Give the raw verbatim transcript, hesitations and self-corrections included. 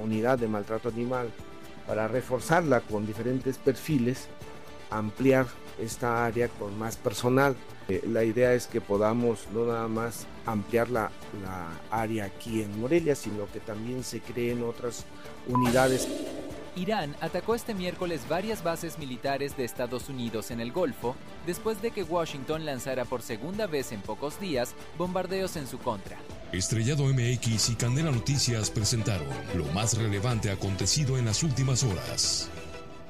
unidad de maltrato animal, para reforzarla con diferentes perfiles, ampliar esta área con más personal. Eh, la idea es que podamos no nada más ampliar la, la área aquí en Morelia, sino que también se creen otras unidades. Irán atacó este miércoles varias bases militares de Estados Unidos en el Golfo, después de que Washington lanzara por segunda vez en pocos días bombardeos en su contra. Estrellado M X y Candela Noticias presentaron lo más relevante acontecido en las últimas horas.